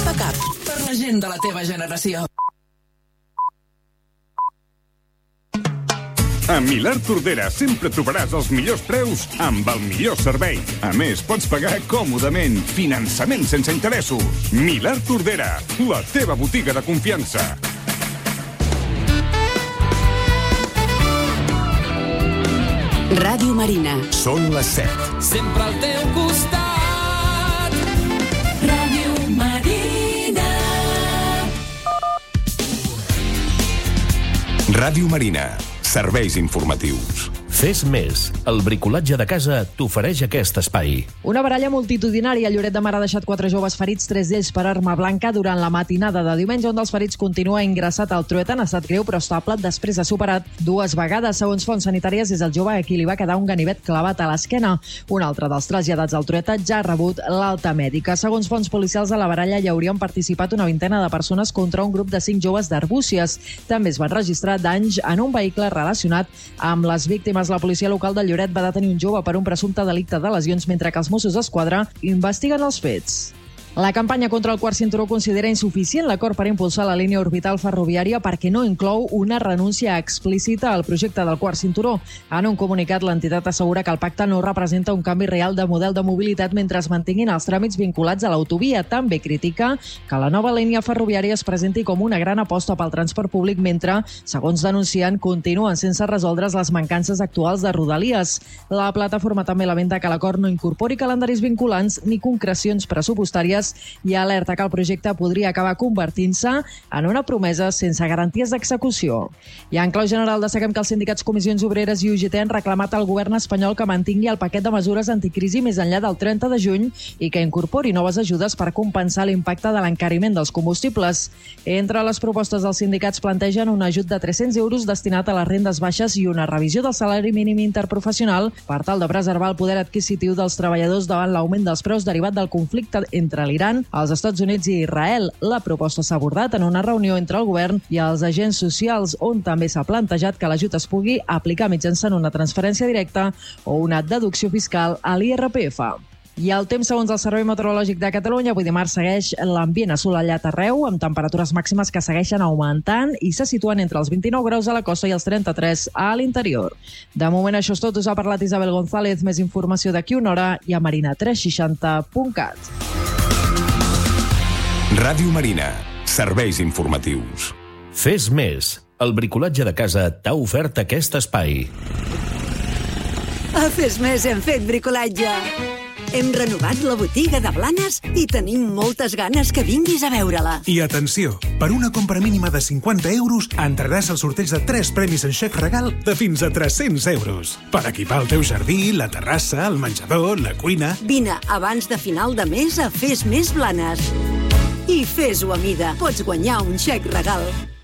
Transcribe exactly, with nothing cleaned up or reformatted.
Cap. Per la gent de la teva generació. A Milà Tordera sempre trobaràs els millors preus amb el millor servei. A més, pots pagar còmodament. Finançament sense interessos. Milà Tordera, la teva botiga de confiança. Ràdio Marina. Són les set. Sempre al teu costat. Ràdio Marina. Ràdio Marina. Serveis informatius. Fes més. El bricolatge de casa t'ofereix aquest espai. Una baralla multitudinària a Lloret de Mar ha deixat quatre joves ferits, tres d'ells per arma blanca, durant la matinada de diumenge. Un dels ferits continua ingressat al Trueta en estat greu però estable després de superat dues vegades. Segons fonts sanitàries, és el jove a qui li va quedar un ganivet clavat a l'esquena. Un altre dels traslladats al Trueta ja ha rebut l'alta mèdica. Segons fonts policials, a la baralla hi haurien participat una vintena de persones contra un grup de cinc joves d'Arbúcies. També es van registrar danys en un vehicle relacionat amb les víctimes. La policia local de Lloret va detenir un jove per un presumpte delicte de lesions, mentre que els Mossos d'Esquadra investiguen els fets. La campanya contra el quart cinturó considera insuficient l'acord per impulsar la línia orbital ferroviària perquè no inclou una renúncia explícita al projecte del quart cinturó. En un comunicat, l'entitat assegura que el pacte no representa un canvi real de model de mobilitat mentre es mantinguin els tràmits vinculats a l'autovia. També critica que la nova línia ferroviària es presenti com una gran aposta pel transport públic mentre, segons denuncien, continuen sense resoldre's les mancances actuals de Rodalies. La plataforma també lamenta que l'acord no incorpori calendaris vinculants ni concrecions pressupostàries i alerta que el projecte podria acabar convertint-se en una promesa sense garanties d'execució. I en clau general destaquem que els sindicats Comissions Obreres i U G T han reclamat al govern espanyol que mantingui el paquet de mesures anticrisi més enllà del trenta de juny i que incorpori noves ajudes per compensar l'impacte de l'encariment dels combustibles. Entre les propostes dels sindicats plantegen un ajut de tres-cents euros destinat a les rendes baixes i una revisió del salari mínim interprofessional per tal de preservar el poder adquisitiu dels treballadors davant l'augment dels preus derivat del conflicte entre l'Iran, els Estats Units i Israel. La proposta s'ha abordat en una reunió entre el govern i els agents socials, on també s'ha plantejat que l'ajut es pugui aplicar mitjançant una transferència directa o una deducció fiscal a l'I R P F. I el temps, segons el Servei Meteorològic de Catalunya, avui dimarts segueix l'ambient assolellat arreu, amb temperatures màximes que segueixen augmentant i se situen entre els vint-i-nou graus a la costa i els trenta-tres a l'interior. De moment això és tot. Us ha parlat Isabel González. Més informació d'aquí una hora i a marina tres seixanta punt cat. Ràdio Marina. Serveis informatius. Fes més. El bricolatge de casa t'ha ofert aquest espai. A Fes Més hem fet bricolatge. Hem renovat la botiga de Blanes i tenim moltes ganes que vinguis a veure-la. I atenció, per una compra mínima de cinquanta euros entraràs al sorteig de tres premis en xec regal de fins a tres-cents euros. Per equipar el teu jardí, la terrassa, el menjador, la cuina... Vine abans de final de mes a Fes Més Blanes. I fes-ho a mida. Pots guanyar un xec regal.